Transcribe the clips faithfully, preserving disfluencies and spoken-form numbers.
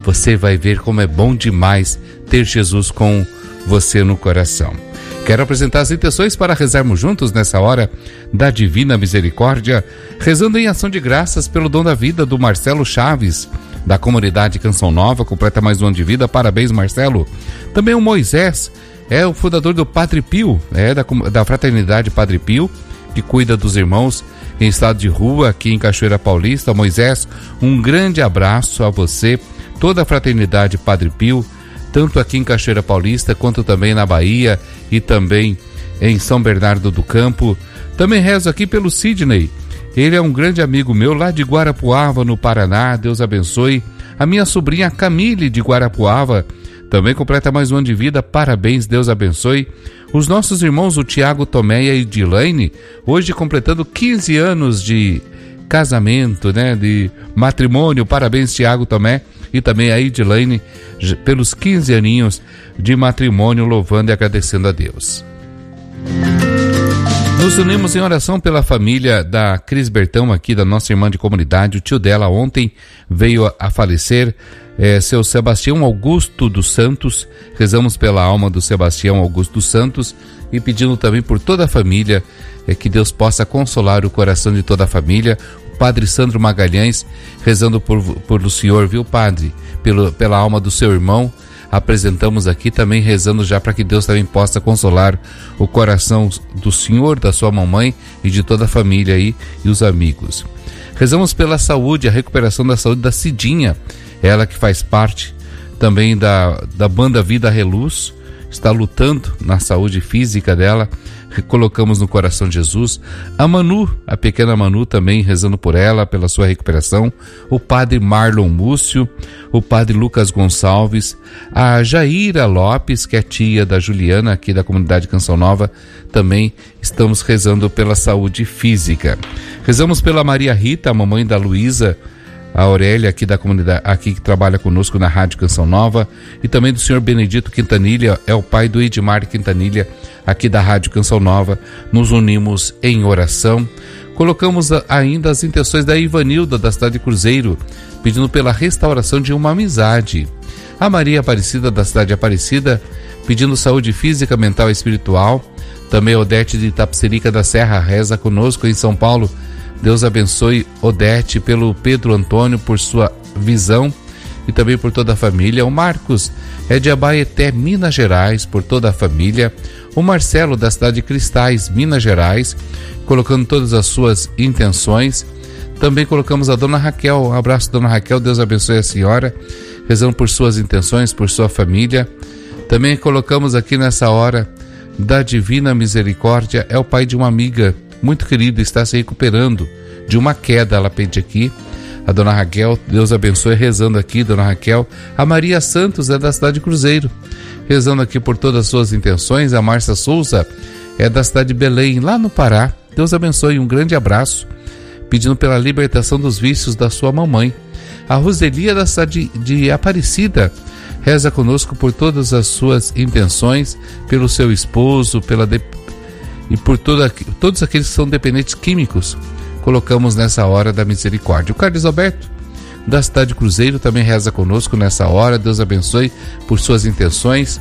você vai ver como é bom demais ter Jesus com você no coração. Quero apresentar as intenções para rezarmos juntos nessa hora da Divina Misericórdia, rezando em ação de graças pelo dom da vida do Marcelo Chaves, da comunidade Canção Nova, completa mais um ano de vida. Parabéns, Marcelo. Também o Moisés, é o fundador do Padre Pio, é da, da Fraternidade Padre Pio, que cuida dos irmãos em estado de rua aqui em Cachoeira Paulista. Moisés, um grande abraço a você, toda a Fraternidade Padre Pio, tanto aqui em Cachoeira Paulista, quanto também na Bahia e também em São Bernardo do Campo. Também rezo aqui pelo Sidney, ele é um grande amigo meu lá de Guarapuava, no Paraná. Deus abençoe. A minha sobrinha Camille de Guarapuava também completa mais um ano de vida. Parabéns, Deus abençoe. Os nossos irmãos, o Tiago Tomé e a Edilaine, hoje completando quinze anos de casamento, né, de matrimônio. Parabéns, Tiago Tomé e também a Edilaine pelos quinze aninhos de matrimônio, louvando e agradecendo a Deus. Nos unimos em oração pela família da Cris Bertão, aqui da nossa irmã de comunidade. O tio dela ontem veio a falecer, é, seu Sebastião Augusto dos Santos. Rezamos pela alma do Sebastião Augusto dos Santos e pedindo também por toda a família, é, que Deus possa consolar o coração de toda a família. O Padre Sandro Magalhães, rezando por, por o senhor, viu, Padre? Pelo, pela alma do seu irmão. Apresentamos aqui também, rezando já para que Deus também possa consolar o coração do senhor, da sua mamãe e de toda a família aí e os amigos. Rezamos pela saúde, a recuperação da saúde da Cidinha, ela que faz parte também da, da banda Vida Reluz, está lutando na saúde física dela. Colocamos no coração de Jesus. A Manu, a pequena Manu, também rezando por ela, pela sua recuperação. O padre Marlon Múcio, o padre Lucas Gonçalves, a Jaira Lopes, que é tia da Juliana, aqui da comunidade Canção Nova, também estamos rezando pela saúde física. Rezamos pela Maria Rita, a mamãe da Luísa, a Aurélia, aqui da comunidade, aqui que trabalha conosco na Rádio Canção Nova, e também do senhor Benedito Quintanilha, é o pai do Edmar Quintanilha, aqui da Rádio Canção Nova. Nos unimos em oração. Colocamos ainda as intenções da Ivanilda, da cidade de Cruzeiro, pedindo pela restauração de uma amizade. A Maria Aparecida, da cidade de Aparecida, pedindo saúde física, mental e espiritual. Também Odete de Itapecerica da Serra reza conosco em São Paulo. Deus abençoe Odete, pelo Pedro Antônio, por sua visão e também por toda a família. O Marcos é de Abaeté, Minas Gerais, por toda a família. O Marcelo, da cidade de Cristais, Minas Gerais, colocando todas as suas intenções. Também colocamos a dona Raquel. Um abraço, dona Raquel, Deus abençoe a senhora, rezando por suas intenções, por sua família. Também colocamos aqui nessa hora da Divina Misericórdia, é o pai de uma amiga muito querida, está se recuperando de uma queda, ela pede aqui. A dona Raquel, Deus abençoe, rezando aqui, dona Raquel. A Maria Santos é da cidade de Cruzeiro, rezando aqui por todas as suas intenções. A Márcia Souza é da cidade de Belém, lá no Pará. Deus abençoe, um grande abraço, pedindo pela libertação dos vícios da sua mamãe. A Roselia, da cidade de, de Aparecida, reza conosco por todas as suas intenções, pelo seu esposo, pela de... e por toda, todos aqueles que são dependentes químicos. Colocamos nessa hora da misericórdia. O Carlos Alberto, da cidade de Cruzeiro, também reza conosco nessa hora. Deus abençoe por suas intenções.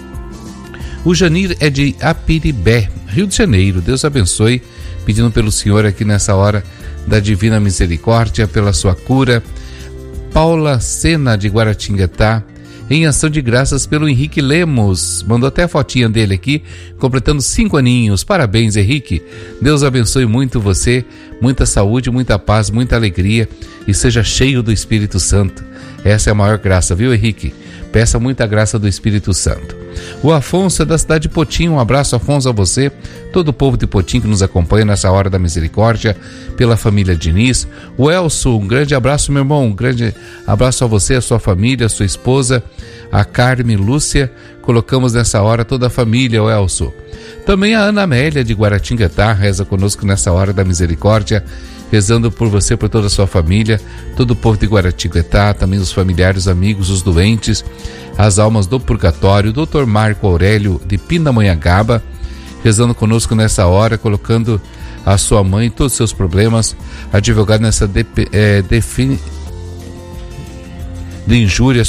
O Janir é de Apiribé, Rio de Janeiro. Deus abençoe, pedindo pelo Senhor aqui nessa hora da Divina Misericórdia, pela sua cura. Paula Sena, de Guaratinguetá, em ação de graças pelo Henrique Lemos, mandou até a fotinha dele aqui, completando cinco aninhos. Parabéns, Henrique, Deus abençoe muito você, muita saúde, muita paz, muita alegria e seja cheio do Espírito Santo. Essa é a maior graça, viu, Henrique? Peça muita graça do Espírito Santo. O Afonso é da cidade de Potim. Um abraço, Afonso, a você, todo o povo de Potim que nos acompanha nessa hora da misericórdia, pela família Diniz. O Elso, um grande abraço, meu irmão, um grande abraço a você, a sua família, a sua esposa, a Carmen Lúcia. Colocamos nessa hora toda a família, o Elso. Também a Ana Amélia de Guaratinguetá reza conosco nessa hora da misericórdia, rezando por você, por toda a sua família, todo o povo de Guaratinguetá, também os familiares, amigos, os doentes, as almas do purgatório. doutor Marco Aurélio de Pindamonhangaba, rezando conosco nessa hora, colocando a sua mãe, todos os seus problemas, advogado nessa de, é, defini, de injúrias